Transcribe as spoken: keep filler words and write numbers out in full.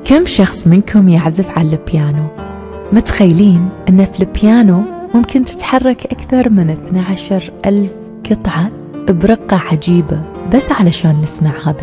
كم شخص منكم يعزف على البيانو؟ متخيلين أن في البيانو ممكن تتحرك أكثر من اثني عشر ألف قطعة برقة عجيبة بس علشان نسمع هذا